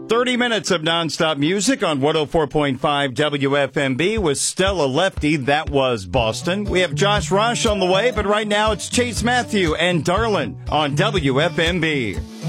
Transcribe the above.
30 minutes of nonstop music on 104.5 WFMB with Stella Lefty. That was Boston. We have Josh Rush on the way, but right now it's Chase Matthew and Darlin on WFMB.